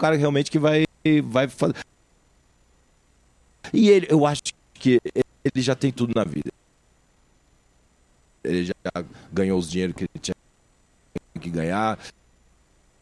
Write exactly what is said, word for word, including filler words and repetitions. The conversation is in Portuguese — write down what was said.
cara realmente que vai, vai fazer. E ele, eu acho que ele já tem tudo na vida. Ele já ganhou os dinheiros que ele tinha que ganhar.